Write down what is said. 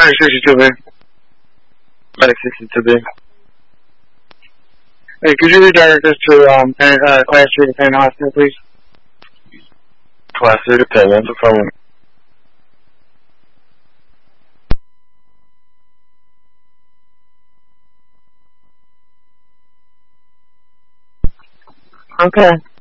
Medic 62B. Medic 62B. Hey, could you redirect us to Class 3 Dependent Hospital, please? Class 3 Dependent, no problem. Okay.